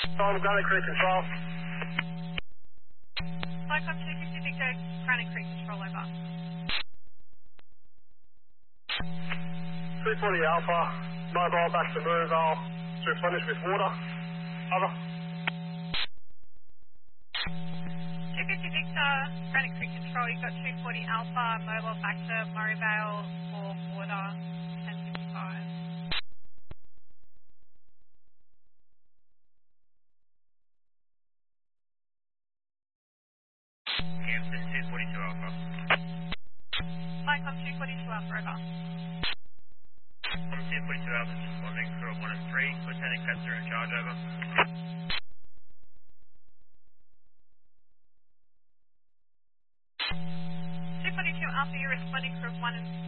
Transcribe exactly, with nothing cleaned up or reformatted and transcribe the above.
Time Granite Creek Control. Cyclone two fifty Victor, Granite Creek Control, over. two forty Alpha, mobile back to Moorvale, to replenish with water. Over. two fifty Victor, Granite Creek Control, you've got two forty Alpha, mobile back to Murrayvale for water, ten fifty-five. Campton two forty-two Alpha. Cyclone two forty-two Alpha, over. I'm two forty-two Alpha, responding for one and three. Lieutenant Kessler in charge, over. two forty-two Alpha, you're responding for one and